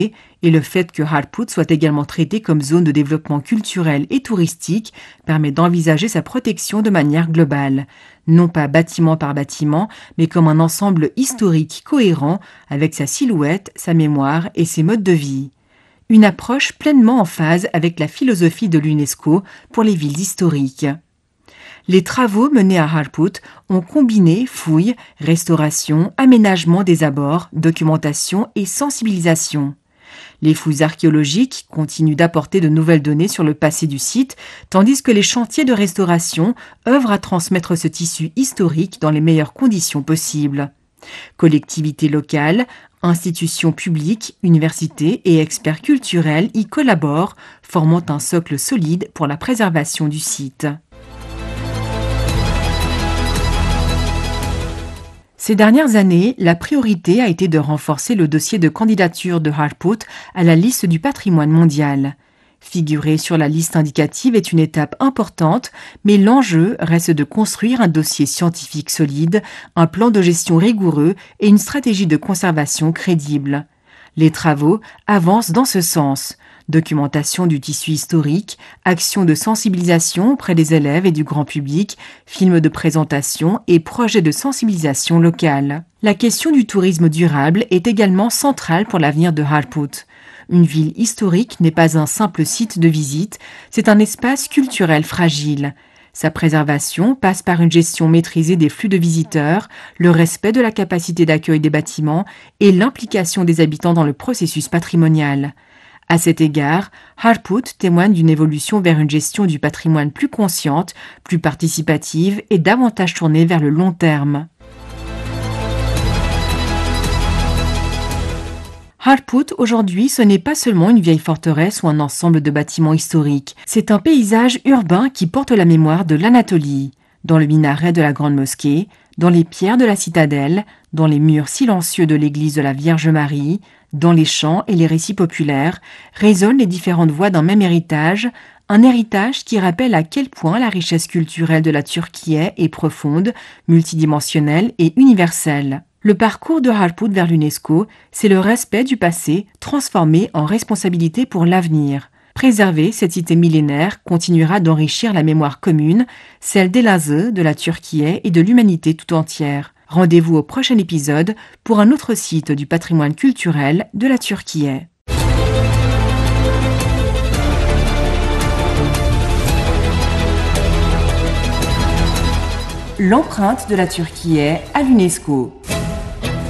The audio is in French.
et le fait que Harput soit également traité comme zone de développement culturel et touristique permet d'envisager sa protection de manière globale, non pas bâtiment par bâtiment, mais comme un ensemble historique cohérent avec sa silhouette, sa mémoire et ses modes de vie. Une approche pleinement en phase avec la philosophie de l'UNESCO pour les villes historiques. Les travaux menés à Harput ont combiné fouilles, restauration, aménagement des abords, documentation et sensibilisation. Les fouilles archéologiques continuent d'apporter de nouvelles données sur le passé du site, tandis que les chantiers de restauration œuvrent à transmettre ce tissu historique dans les meilleures conditions possibles. Collectivités locales, institutions publiques, universités et experts culturels y collaborent, formant un socle solide pour la préservation du site. Ces dernières années, la priorité a été de renforcer le dossier de candidature de Harput à la liste du patrimoine mondial. Figurer sur la liste indicative est une étape importante, mais l'enjeu reste de construire un dossier scientifique solide, un plan de gestion rigoureux et une stratégie de conservation crédible. Les travaux avancent dans ce sens. Documentation du tissu historique, actions de sensibilisation auprès des élèves et du grand public, films de présentation et projets de sensibilisation locale. La question du tourisme durable est également centrale pour l'avenir de Harput. Une ville historique n'est pas un simple site de visite, c'est un espace culturel fragile. Sa préservation passe par une gestion maîtrisée des flux de visiteurs, le respect de la capacité d'accueil des bâtiments et l'implication des habitants dans le processus patrimonial. À cet égard, Harput témoigne d'une évolution vers une gestion du patrimoine plus consciente, plus participative et davantage tournée vers le long terme. Harput, aujourd'hui, ce n'est pas seulement une vieille forteresse ou un ensemble de bâtiments historiques. C'est un paysage urbain qui porte la mémoire de l'Anatolie. Dans le minaret de la Grande Mosquée, dans les pierres de la citadelle, dans les murs silencieux de l'église de la Vierge Marie, dans les chants et les récits populaires, résonnent les différentes voix d'un même héritage, un héritage qui rappelle à quel point la richesse culturelle de la Turquie est profonde, multidimensionnelle et universelle. Le parcours de Harput vers l'UNESCO, c'est le respect du passé transformé en responsabilité pour l'avenir. Préserver cette cité millénaire continuera d'enrichir la mémoire commune, celle d'Elazığ, de la Turquie et de l'humanité tout entière. Rendez-vous au prochain épisode pour un autre site du patrimoine culturel de la Turquie. L'empreinte de la Turquie à l'UNESCO.